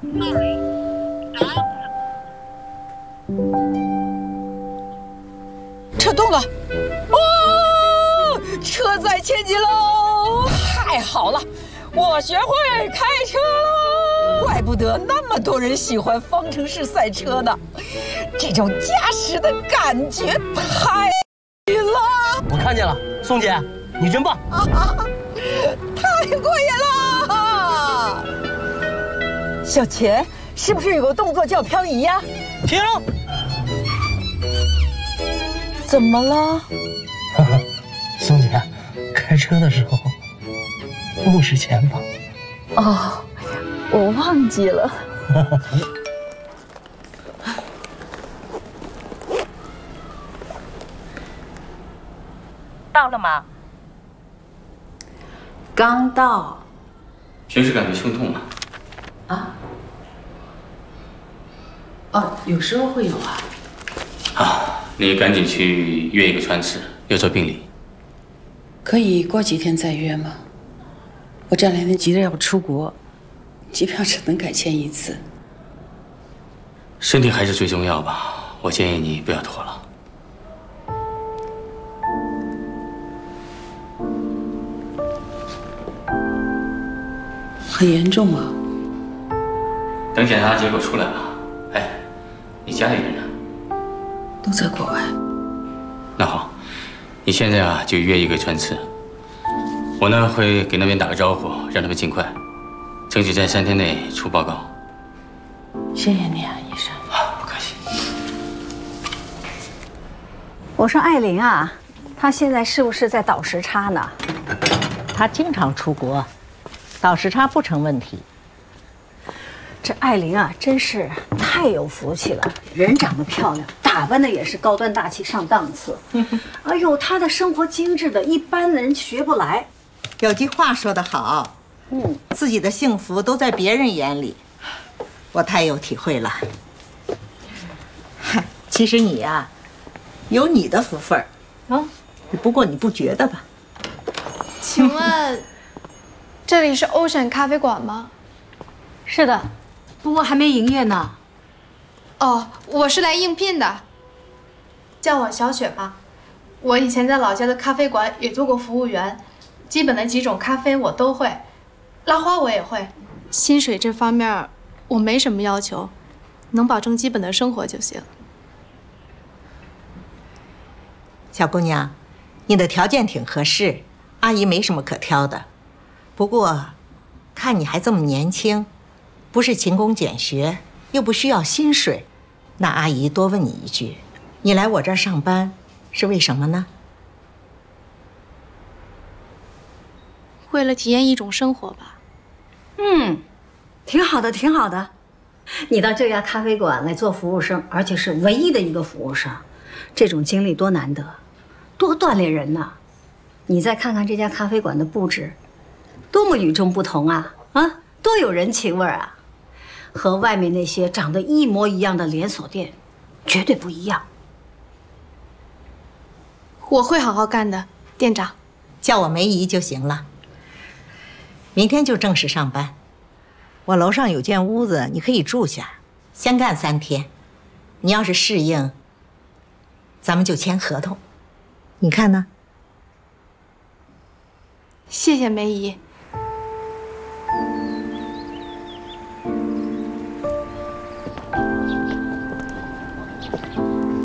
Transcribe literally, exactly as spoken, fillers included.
车动了，哦，车载前进喽！太好了，我学会开车了。怪不得那么多人喜欢方程式赛车呢，这种驾驶的感觉太了。 我看见了，宋姐，你真棒！ 啊，太过瘾了！小钱，是不是有个动作叫漂移呀？ 停！ 怎么了？ 宋姐，开车的时候目视前方。 哦，我忘记了。 到了吗？ 刚到。 平时感觉胸痛吗？ 啊？哦，有时候会有啊。 啊，你赶紧去约一个穿刺，要做病理。 可以过几天再约吗？我这两天急着要出国，机票只能改签一次。 身体还是最重要吧，我建议你不要拖了。 很严重吗？ 等检查结果出来吧。哎，你家里人呢？ 都在国外。 那好，你现在啊就约一个穿刺，我呢会给那边打个招呼，让他们尽快，争取在三天内出报告。 谢谢你啊，医生。 啊，不客气。 我说艾琳啊，她现在是不是在倒时差呢？ 她经常出国，倒时差不成问题。 这艾琳啊，真是太有福气了，人长得漂亮，打扮的也是高端大气上档次。哎呦，她的生活精致的，一般的人学不来。 有句话说得好，嗯，自己的幸福都在别人眼里，我太有体会了。嗨，其实你呀，有你的福分儿，啊，不过你不觉得吧？ 请问，这里是 Ocean 咖啡馆吗？ 是的。不过还没营业呢。 哦，我是来应聘的，叫我小雪吧。我以前在老家的咖啡馆也做过服务员，基本的几种咖啡我都会，拉花我也会。薪水这方面我没什么要求，能保证基本的生活就行。 小姑娘，你的条件挺合适，阿姨没什么可挑的。不过，看你还这么年轻。不是勤工俭学，又不需要薪水，那阿姨多问你一句：你来我这儿上班是为什么呢？ 为了体验一种生活吧。 嗯，挺好的，挺好的。你到这家咖啡馆来做服务生，而且是唯一的一个服务生，这种经历多难得，多锻炼人呐！你再看看这家咖啡馆的布置，多么与众不同啊！啊，多有人情味啊！和外面那些长得一模一样的连锁店绝对不一样。 我会好好干的，店长。 叫我梅姨就行了。明天就正式上班，我楼上有间屋子，你可以住下，先干三天。你要是适应，咱们就签合同。你看呢？ 谢谢梅姨。